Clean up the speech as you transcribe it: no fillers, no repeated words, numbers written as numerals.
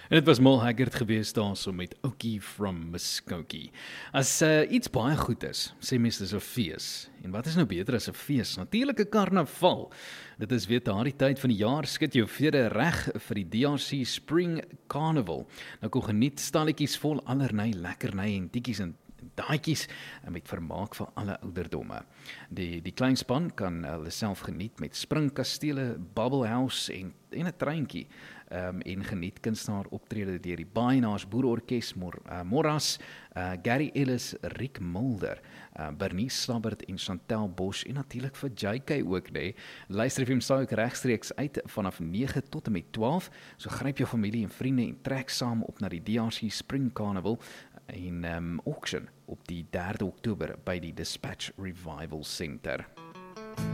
En dit was Mal Haggard geweest daarso met Okie from Muskogee. As iets baie goed is, sê mense dis 'n fees. En wat is nou beter as 'n fees? Natuurlik 'n karnaval. Dit is weer daardie tyd van die jaar, skud jou vere reg vir die DRC Spring Carnival. Nou kon geniet stalletjies vol allerlei lekkerny en tikkies en daadjies met vermaak vir alle ouderdomme. Die klein span kan hulle self geniet met springkastele, bubble house en 'n treintjie. En geniet kunstenaar optrede deur die Baaienaars Boerorkes, Moras, Gary Ellis, Rick Mulder, Bernice Slabbert en Chantel Bosch en natuurlik vir JK ook, nee. Luister vir hom sou ek regstreeks uit vanaf 9 tot en met 12. So gryp jou familie en vriende en trek saam op na die DRC Spring Carnival en auction op die 3 Oktober by die Dispatch Revival Center.